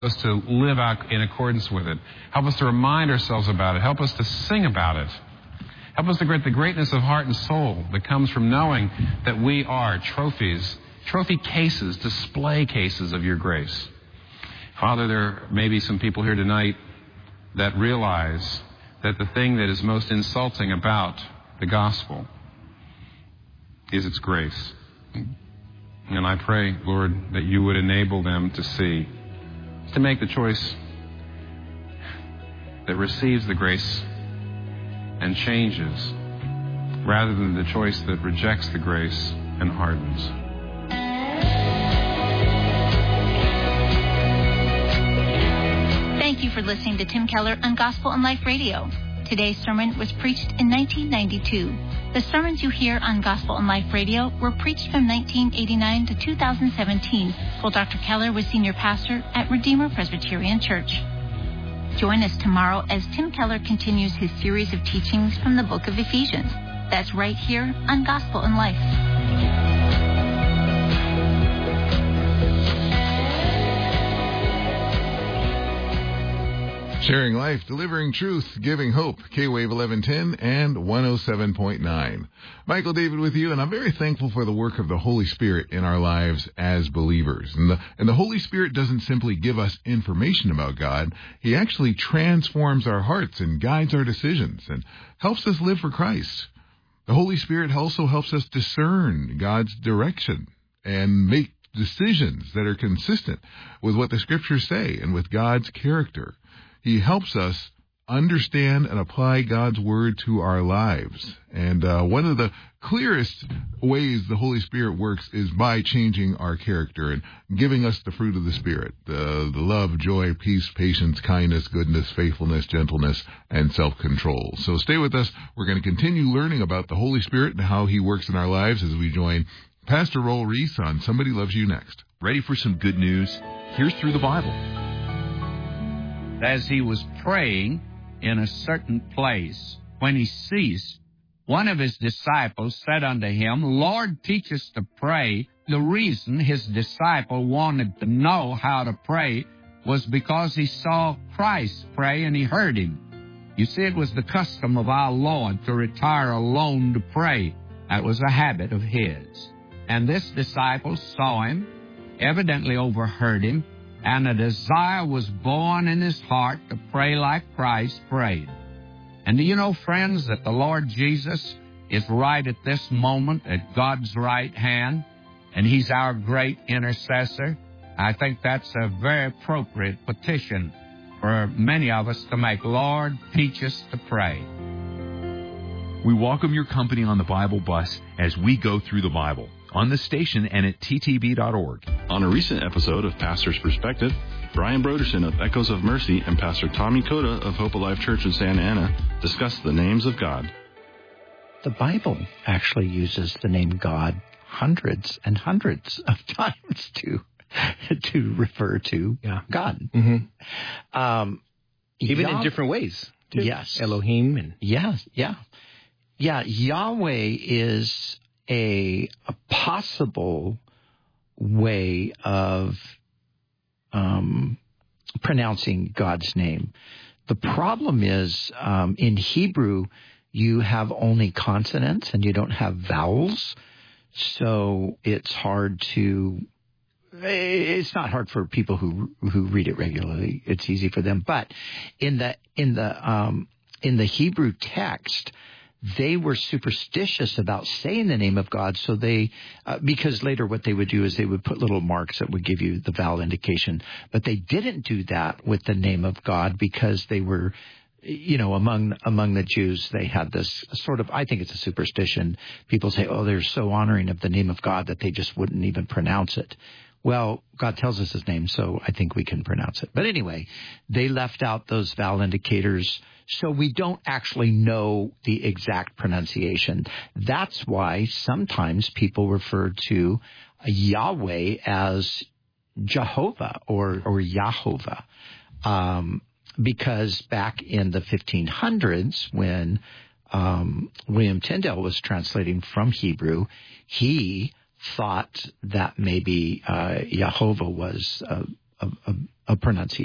us to live out in accordance with it. Help us to remind ourselves about it. Help us to sing about it. Help us to get the greatness of heart and soul that comes from knowing that we are trophy cases, display cases of your grace. Father, there may be some people here tonight that realize that the thing that is most insulting about the gospel is its grace. And I pray, Lord, that you would enable them to see, to make the choice that receives the grace and changes, rather than the choice that rejects the grace and hardens. Thank you for listening to Tim Keller on Gospel and Life Radio. Today's sermon was preached in 1992. The sermons you hear on Gospel and Life Radio were preached from 1989 to 2017 while Dr. Keller was senior pastor at Redeemer Presbyterian Church. Join us tomorrow as Tim Keller continues his series of teachings from the book of Ephesians. That's right here on Gospel and Life. Sharing life, delivering truth, giving hope. K-Wave 1110 and 107.9. Michael David with you, and I'm very thankful for the work of the Holy Spirit in our lives as believers. And the Holy Spirit doesn't simply give us information about God. He actually transforms our hearts and guides our decisions and helps us live for Christ. The Holy Spirit also helps us discern God's direction and make decisions that are consistent with what the Scriptures say and with God's character. He helps us understand and apply God's Word to our lives. And one of the clearest ways the Holy Spirit works is by changing our character and giving us the fruit of the Spirit, the love, joy, peace, patience, kindness, goodness, faithfulness, gentleness, and self-control. So stay with us. We're going to continue learning about the Holy Spirit and how He works in our lives as we join Pastor Roel Reese on Somebody Loves You Next. Ready for some good news? Here's Through the Bible. As he was praying in a certain place, when he ceased, one of his disciples said unto him, Lord, teach us to pray. The reason his disciple wanted to know how to pray was because he saw Christ pray and he heard him. You see, it was the custom of our Lord to retire alone to pray. That was a habit of his. And this disciple saw him, evidently overheard him, and a desire was born in his heart to pray like Christ prayed. And do you know, friends, that the Lord Jesus is right at this moment at God's right hand, and He's our great intercessor? I think that's a very appropriate petition for many of us to make. Lord, teach us to pray. We welcome your company on the Bible bus as we go through the Bible, on the station and at ttb.org. On a recent episode of Pastor's Perspective, Brian Broderson of Echoes of Mercy and Pastor Tommy Cota of Hope Alive Church in Santa Ana discussed the names of God. The Bible actually uses the name God hundreds and hundreds of times to refer to God. Mm-hmm. Even in different ways, too. Yes. Elohim. And Yeah, Yahweh is a possible way of pronouncing God's name. The problem is in Hebrew, you have only consonants and you don't have vowels, so it's not hard for people who read it regularly. It's easy for them. But in the Hebrew text, they were superstitious about saying the name of God, so because later what they would do is they would put little marks that would give you the vowel indication. But they didn't do that with the name of God because they were, among the Jews, they had this sort of, I think it's a superstition. People say, they're so honoring of the name of God that they just wouldn't even pronounce it. Well, God tells us His name, so I think we can pronounce it. But anyway, they left out those vowel indicators, so we don't actually know the exact pronunciation. That's why sometimes people refer to Yahweh as Jehovah or Yahovah, because back in the 1500s when William Tyndale was translating from Hebrew, he thought that maybe Yahovah was a pronunciation.